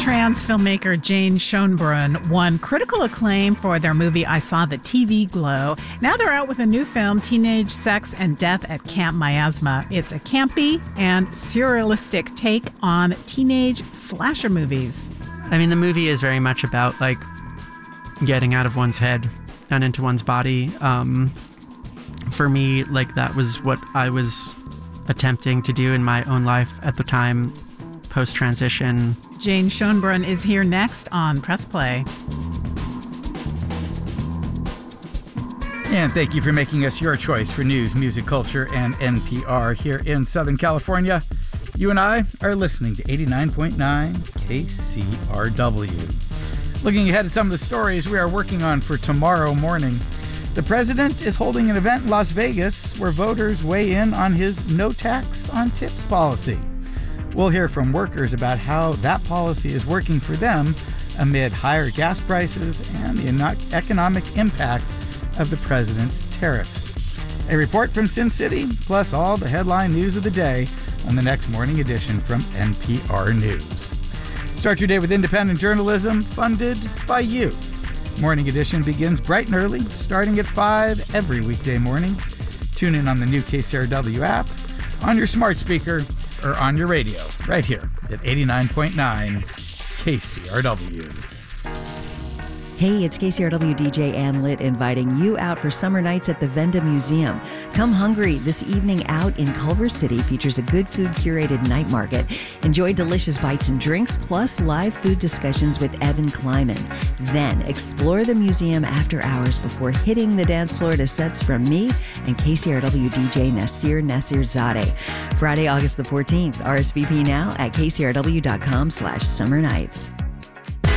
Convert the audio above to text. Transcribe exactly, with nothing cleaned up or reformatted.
Trans filmmaker Jane Schoenbrunn won critical acclaim for their movie I Saw the T V Glow. Now they're out with a new film, Teenage Sex and Death at Camp Miasma. It's a campy and surrealistic take on teenage slasher movies. I mean, the movie is very much about, like, getting out of one's head and into one's body. Um, for me, like, that was what I was attempting to do in my own life at the time, post-transition. Jane Schoenbrunn is here next on Press Play. And thank you for making us your choice for news, music, culture, and N P R here in Southern California. You and I are listening to eighty-nine point nine K C R W. Looking ahead at some of the stories we are working on for tomorrow morning. The president is holding an event in Las Vegas where voters weigh in on his no tax on tips policy. We'll hear from workers about how that policy is working for them amid higher gas prices and the economic impact of the president's tariffs. A report from Sin City, plus all the headline news of the day on the next morning edition from N P R News. Start your day with independent journalism funded by you. Morning edition begins bright and early, starting at five every weekday morning. Tune in on the new K C R W app, on your smart speaker, or on your radio, right here at eighty-nine point nine K C R W. Hey, it's K C R W D J Ann Litt inviting you out for summer nights at the Venda Museum. Come hungry. This evening out in Culver City features a good food curated night market. Enjoy delicious bites and drinks, plus live food discussions with Evan Kleiman. Then explore the museum after hours before hitting the dance floor to sets from me and K C R W D J Nasir Nasirzadeh. Friday, August the fourteenth. R S V P now at kcrw.com slash summer nights.